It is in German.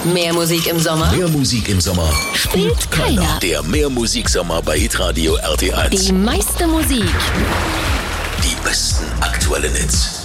Mehr Musik im Sommer? Mehr Musik im Sommer Spielt keiner. Der Mehr-Musik-Sommer bei Hitradio RT1. Die meiste Musik. Die besten aktuellen Hits.